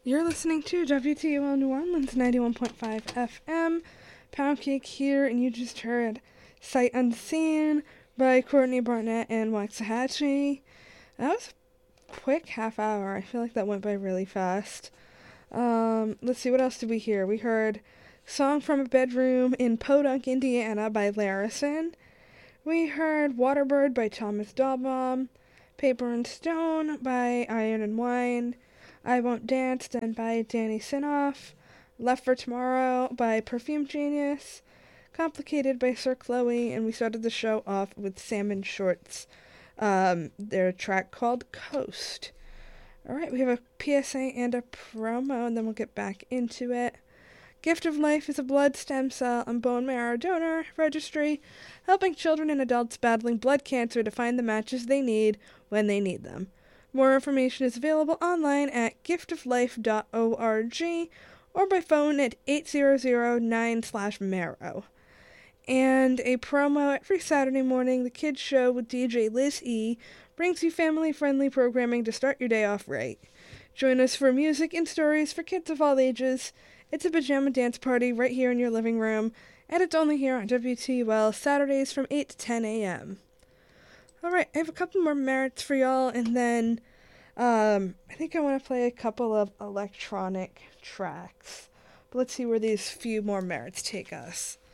You're listening to WTUL New Orleans 91.5 FM. Pound Cake here, and you just heard Sight Unseen by Courtney Barnett and Waxahachie. That was a quick half hour. I feel like that went by really fast. Let's see, what else did we hear? We heard Song from a Bedroom in Podunk, Indiana by Larison. We heard Waterbird by Thomas Dahlbaum. Paper and Stone by Iron and Wine. I Won't Dance, done by Danny Sinoff. Left for Tomorrow by Perfume Genius. Complicated by Sir Chloe, and we started the show off with Salmon Shorts, their track called Coast. Alright, we have a PSA and a promo, and then we'll get back into it. Gift of Life is a blood stem cell and bone marrow donor registry, helping children and adults battling blood cancer to find the matches they need when they need them. More information is available online at giftoflife.org or by phone at 8009/marrow. And a promo every Saturday morning, the Kids Show with DJ Liz E. brings you family-friendly programming to start your day off right. Join us for music and stories for kids of all ages. It's a pajama dance party right here in your living room, and it's only here on WTUL Saturdays from 8 to 10 a.m. Alright, I have a couple more merits for y'all, and then I think I want to play a couple of electronic tracks. But let's see where these few more merits take us.